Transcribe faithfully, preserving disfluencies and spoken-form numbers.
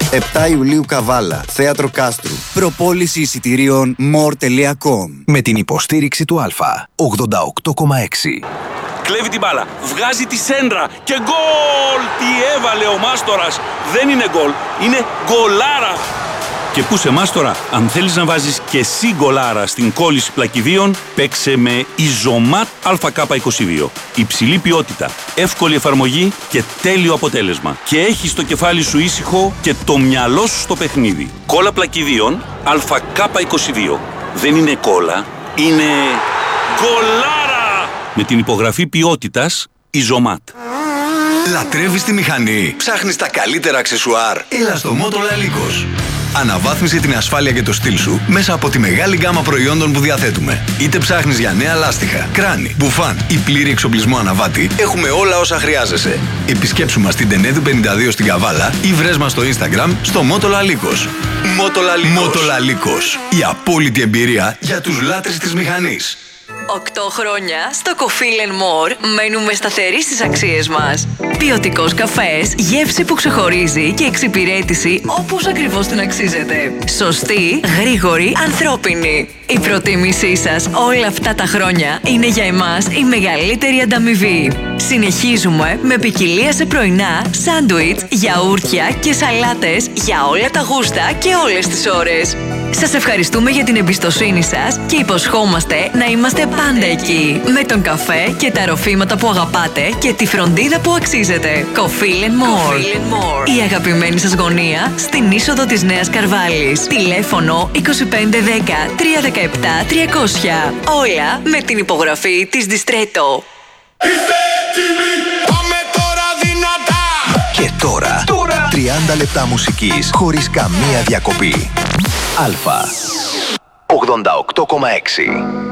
επτά Ιουλίου Καβάλα, Θέατρο Κάστρου. Προπόληση εισιτηρίων more τελεία com. Με την υποστήριξη του Αλφα ογδόντα οκτώ κόμμα έξι. Κλέβει την μπάλα, βγάζει τη σέντρα και γκολ! Τι έβαλε ο Μάστορας! Δεν είναι γκολ, είναι γκολάρα! Και πού σε Μάστορα, αν θέλεις να βάζεις και εσύ γκολάρα στην κόλληση πλακιδίων, παίξε με Ιζωμάτ Α Κ είκοσι δύο. Υψηλή ποιότητα, εύκολη εφαρμογή και τέλειο αποτέλεσμα. Και έχεις το κεφάλι σου ήσυχο και το μυαλό σου στο παιχνίδι. Κόλλα πλακιδίων Α Κ είκοσι δύο. Δεν είναι κόλλα, είναι γκολάρα! Με την υπογραφή ποιότητας Ιζωμάτ. Λατρεύεις τη μηχανή? Ψάχνεις τα καλύτερα αξεσουάρ? Έλα στο Motola Lycos. Αναβάθμισε την ασφάλεια και το στυλ σου μέσα από τη μεγάλη γκάμα προϊόντων που διαθέτουμε. Είτε ψάχνεις για νέα λάστιχα, κράνη, μπουφάν ή πλήρη εξοπλισμό αναβάτη, έχουμε όλα όσα χρειάζεσαι. Επισκέψου μας στην Τενέδου πενήντα δύο στην Καβάλα ή βρες μας στο Instagram στο Motola Lycos. Motola Lycos. Motola Lycos. Η απόλυτη εμπειρία για τους λάτρεις της μηχανής. Οκτώ χρόνια στο Coffee and More μένουμε σταθεροί στις αξίες μας. Ποιοτικός καφές, γεύση που ξεχωρίζει και εξυπηρέτηση όπως ακριβώς την αξίζετε. Σωστή, γρήγορη, ανθρώπινη. Η προτίμησή σας όλα αυτά τα χρόνια είναι για εμάς η μεγαλύτερη ανταμοιβή. Συνεχίζουμε με ποικιλία σε πρωινά, σάντουιτς, γιαούρτια και σαλάτες για όλα τα γούστα και όλες τις ώρες. Σας ευχαριστούμε για την εμπιστοσύνη σας και υποσχόμαστε να είμαστε πάντα εκεί. Με τον καφέ και τα ροφήματα που αγαπάτε και τη φροντίδα που αξίζετε. Coffee and More. Η αγαπημένη σας γωνία στην είσοδο της Νέας Καρβάλης. Τηλέφωνο είκοσι πέντε δέκα τριακόσια δεκαεπτά τριακόσια. Όλα με την υπογραφή της Distretto. Και τώρα, τώρα τριάντα λεπτά μουσικής χωρίς καμία διακοπή. Αλφα ογδόντα οκτώ κόμμα έξι.